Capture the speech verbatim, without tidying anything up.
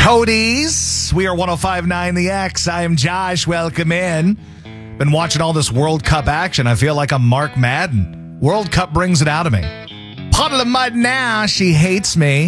Toadies, we are one oh five point nine The X. I am Josh. Welcome in. Been watching all this World Cup action. I feel like I'm Mark Madden. World Cup brings it out of me. Puddle of mud now. She hates me.